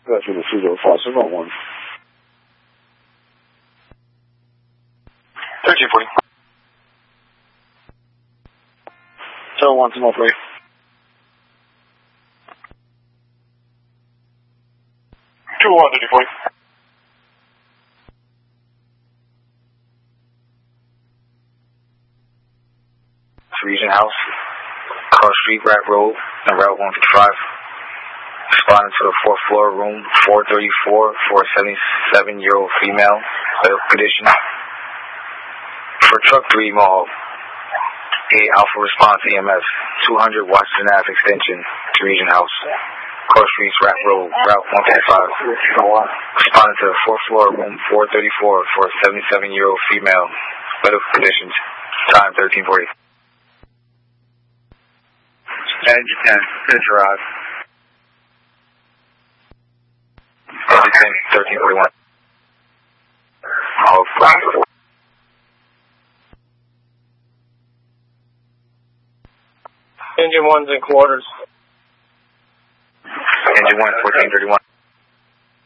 再次的试着发生转弯。 1340. 1 to 3. Two one 34. Regent House, Cross Street, Rack Road, and Route 155. Responding to the 4th floor, room 434 for a 77-year-old female, medical condition. For truck 3 Mohawk, 8 Alpha Response EMS, 200 Washington Ave Extension to Regent House, Cross Street, Rack Road, Route 155. Responding to the 4th floor, room 434 for a 77-year-old female, medical condition. Time 1340. Engine 10, finish your eyes. Engine 10, 1341. All flat. Engine 1's in quarters. Engine 1, 1431.